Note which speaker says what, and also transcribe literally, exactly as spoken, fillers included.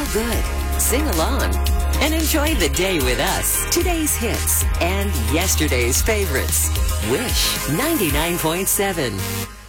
Speaker 1: good, sing along, and enjoy the day with us. Today's hits and yesterday's favorites. Wish ninety-nine point seven.